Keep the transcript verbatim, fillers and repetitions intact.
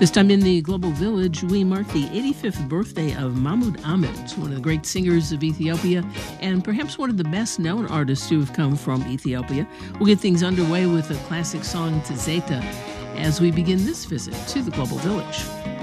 This time in the Global Village, we mark the eighty-fifth birthday of Mahmoud Ahmed, one of the great singers of Ethiopia and perhaps one of the best-known artists who have come from Ethiopia. We'll get things underway with a classic song, Tizeta, as we begin this visit to the Global Village.